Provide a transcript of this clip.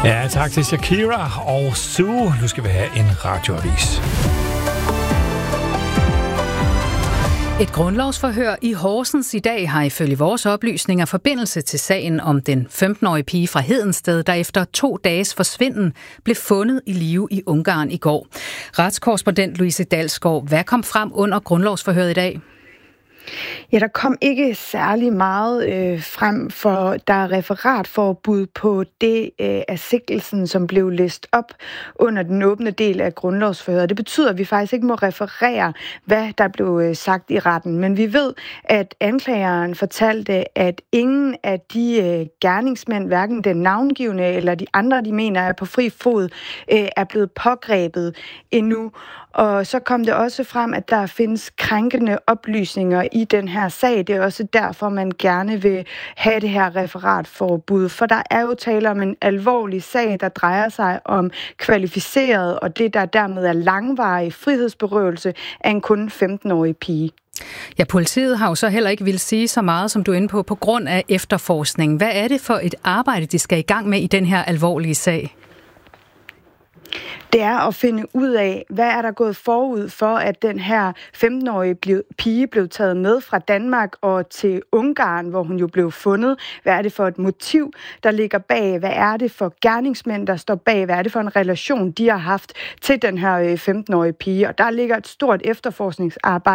Ja, tak til Shakira og Sue. Nu skal vi have en radioavis. Et grundlovsforhør i Horsens i dag har ifølge vores oplysninger forbindelse til sagen om den 15-årige pige fra Hedensted, der efter 2 dages forsvinden blev fundet i live i Ungarn i går. Retskorrespondent Louise Dalsgaard, hvad kom frem under grundlovsforhøret i dag? Ja, der kom ikke særlig meget frem, for der er referatforbud på det af sigtelsen, som blev læst op under den åbne del af grundlovsforhøret. Det betyder, at vi faktisk ikke må referere, hvad der blev sagt i retten. Men vi ved, at anklageren fortalte, at ingen af de gerningsmænd, hverken den navngivne eller de andre, de mener er på fri fod, er blevet pågrebet endnu. Og så kom det også frem, at der findes krænkende oplysninger i den her sag. Det er også derfor, man gerne vil have det her referatforbud. For der er jo tale om en alvorlig sag, der drejer sig om kvalificeret, og det der dermed er langvarig frihedsberøvelse af en kun 15-årig pige. Ja, politiet har jo så heller ikke vil sige så meget, som du er inde på grund af efterforskning. Hvad er det for et arbejde, de skal i gang med i den her alvorlige sag? Det er at finde ud af, hvad er der gået forud for, at den her 15-årige pige blev taget med fra Danmark og til Ungarn, hvor hun jo blev fundet. Hvad er det for et motiv, der ligger bag? Hvad er det for gerningsmænd, der står bag? Hvad er det for en relation, de har haft til den her 15-årige pige? Og der ligger et stort efterforskningsarbejde